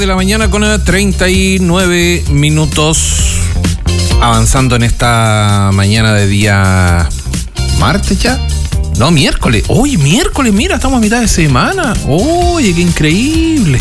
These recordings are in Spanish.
de la mañana con 39 minutos. Avanzando en esta mañana de día martes ya. No, miércoles. Hoy miércoles, mira, estamos a mitad de semana. Oye, qué increíble.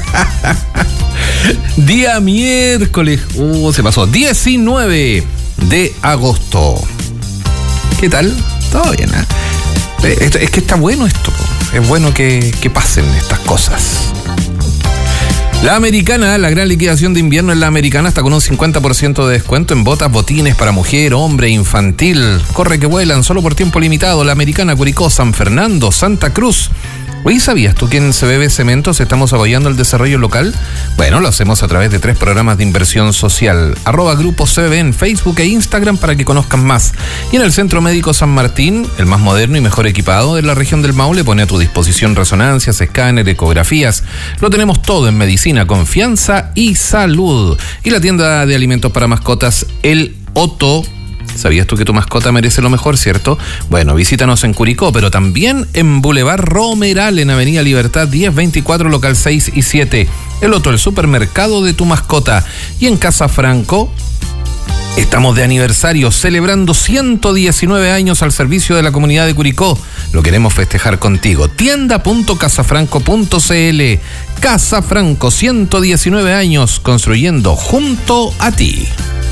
Día miércoles. Se pasó. 19 de agosto. ¿Qué tal? Todo bien, ¿eh? Es que está bueno esto. Es bueno que pasen estas cosas. La Americana, la gran liquidación de invierno en La Americana está con un 50% de descuento en botas, botines para mujer, hombre, infantil. Corre que vuelan, solo por tiempo limitado. La Americana, Curicó, San Fernando, Santa Cruz. Oye, ¿sabías tú que en CBB Cementos estamos apoyando el desarrollo local? Bueno, lo hacemos a través de 3 programas de inversión social. @Grupo CBB en Facebook e Instagram para que conozcan más. Y en el Centro Médico San Martín, el más moderno y mejor equipado de la región del Maule, pone a tu disposición resonancias, escáner, ecografías. Lo tenemos todo en medicina, confianza y salud. Y la tienda de alimentos para mascotas, El Otto. ¿Sabías tú que tu mascota merece lo mejor, cierto? Bueno, visítanos en Curicó, pero también en Boulevard Romeral, en Avenida Libertad 1024, local 6 y 7. El Otto, el supermercado de tu mascota. Y en Casa Franco, estamos de aniversario, celebrando 119 años al servicio de la comunidad de Curicó. Lo queremos festejar contigo. Tienda.casafranco.cl. Casa Franco, 119 años construyendo junto a ti.